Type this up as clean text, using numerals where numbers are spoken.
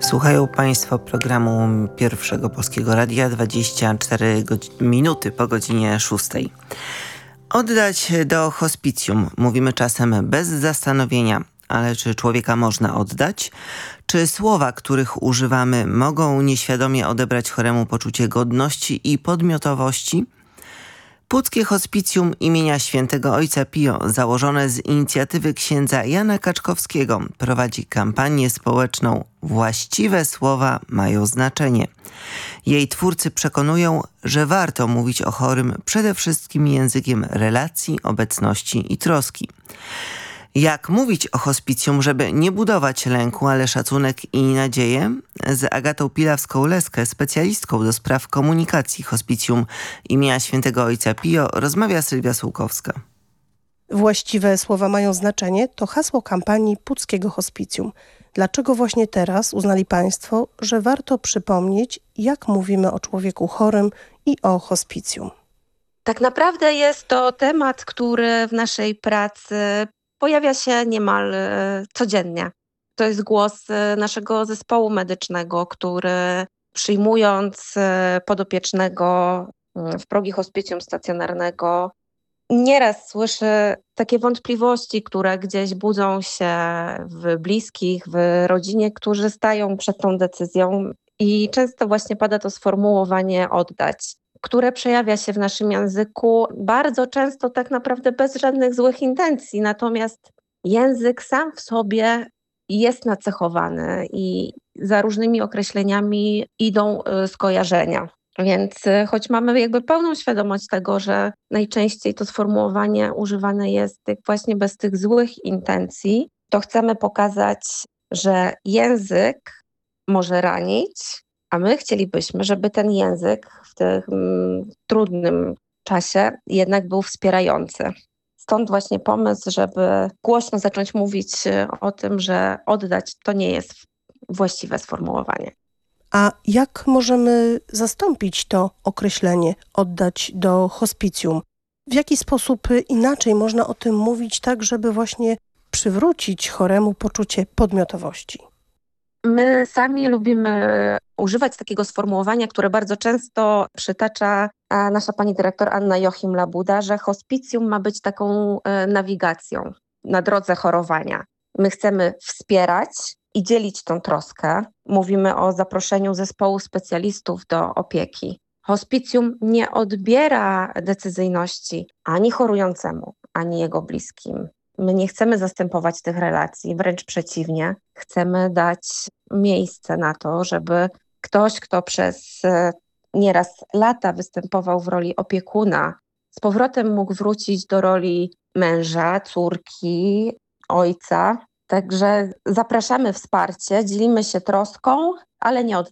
Słuchają Państwo programu Pierwszego Polskiego Radia 24 minuty po godzinie 6. Oddać do hospicjum. Mówimy czasem bez zastanowienia, ale czy człowieka można oddać? Czy słowa, których używamy, mogą nieświadomie odebrać choremu poczucie godności i podmiotowości? Puckie Hospicjum imienia Świętego Ojca Pio, założone z inicjatywy księdza Jana Kaczkowskiego, prowadzi kampanię społeczną „Właściwe słowa mają znaczenie”. Jej twórcy przekonują, że warto mówić o chorym przede wszystkim językiem relacji, obecności i troski. Jak mówić o hospicjum, żeby nie budować lęku, ale szacunek i nadzieję? Z Agatą Pilawską-Leskę, specjalistką do spraw komunikacji hospicjum imienia Świętego Ojca Pio, rozmawia Sylwia Sułkowska. Właściwe słowa mają znaczenie to hasło kampanii Puckiego Hospicjum. Dlaczego właśnie teraz uznali Państwo, że warto przypomnieć, jak mówimy o człowieku chorym i o hospicjum? Tak naprawdę jest to temat, który w naszej pracy pojawia się niemal codziennie. To jest głos naszego zespołu medycznego, który przyjmując podopiecznego w progi hospicjum stacjonarnego, nieraz słyszy takie wątpliwości, które gdzieś budzą się w bliskich, w rodzinie, którzy stają przed tą decyzją i często właśnie pada to sformułowanie oddać, które przejawia się w naszym języku bardzo często tak naprawdę bez żadnych złych intencji, natomiast język sam w sobie jest nacechowany i za różnymi określeniami idą skojarzenia. Więc choć mamy jakby pełną świadomość tego, że najczęściej to sformułowanie używane jest właśnie bez tych złych intencji, to chcemy pokazać, że język może ranić, a my chcielibyśmy, żeby ten język w tym trudnym czasie jednak był wspierający. Stąd właśnie pomysł, żeby głośno zacząć mówić o tym, że oddać to nie jest właściwe sformułowanie. A jak możemy zastąpić to określenie oddać do hospicjum? W jaki sposób inaczej można o tym mówić tak, żeby właśnie przywrócić choremu poczucie podmiotowości? My sami lubimy używać takiego sformułowania, które bardzo często przytacza nasza pani dyrektor Anna Joachim-Labuda, że hospicjum ma być taką nawigacją na drodze chorowania. My chcemy wspierać i dzielić tą troskę. Mówimy o zaproszeniu zespołu specjalistów do opieki. Hospicjum nie odbiera decyzyjności ani chorującemu, ani jego bliskim. My nie chcemy zastępować tych relacji, wręcz przeciwnie. Chcemy dać miejsce na to, żeby ktoś, kto przez nieraz lata występował w roli opiekuna, z powrotem mógł wrócić do roli męża, córki, ojca. Także zapraszamy wsparcie, dzielimy się troską, ale nie oddajemy.